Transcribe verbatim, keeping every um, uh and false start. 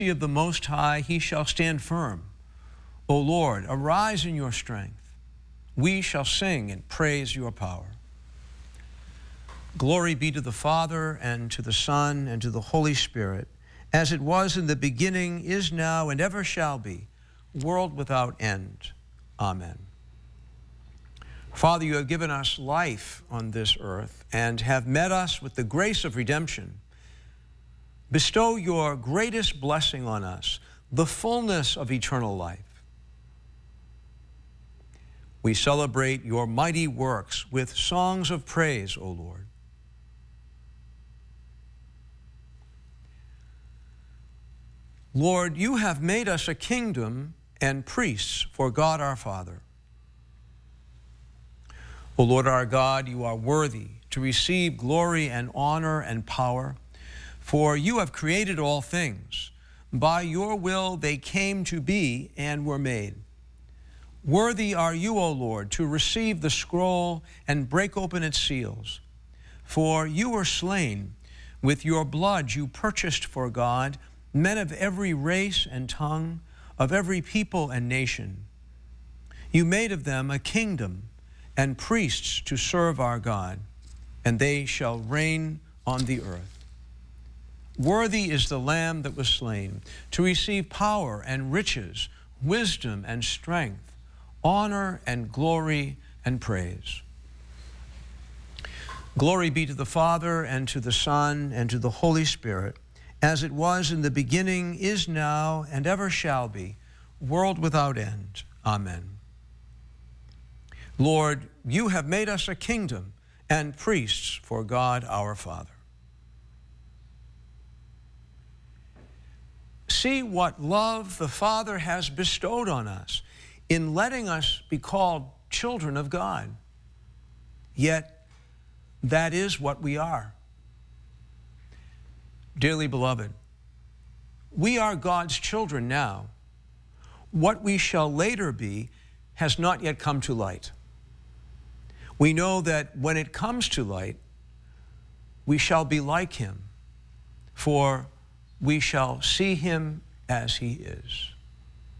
of the Most High, he shall stand firm. O Lord, arise in your strength. We shall sing and praise your power. Glory be to the Father, and to the Son, and to the Holy Spirit, as it was in the beginning, is now, and ever shall be, world without end. Amen. Father, you have given us life on this earth and have met us with the grace of redemption. Bestow your greatest blessing on us, the fullness of eternal life. We celebrate your mighty works with songs of praise, O Lord. Lord, you have made us a kingdom and priests for God our Father. O Lord our God, you are worthy to receive glory and honor and power, for you have created all things. By your will they came to be and were made. Worthy are you, O Lord, to receive the scroll and break open its seals. For you were slain. With your blood you purchased for God men of every race and tongue, of every people and nation. You made of them a kingdom and priests to serve our God, and they shall reign on the earth. Worthy is the Lamb that was slain to receive power and riches, wisdom and strength, honor and glory and praise. Glory be to the Father, and to the Son, and to the Holy Spirit, as it was in the beginning, is now, and ever shall be, world without end. Amen. Lord, you have made us a kingdom and priests for God our Father. See what love the Father has bestowed on us in letting us be called children of God. Yet, that is what we are. Dearly beloved, we are God's children now. What we shall later be has not yet come to light. We know that when it comes to light, we shall be like him, for we shall see him as he is.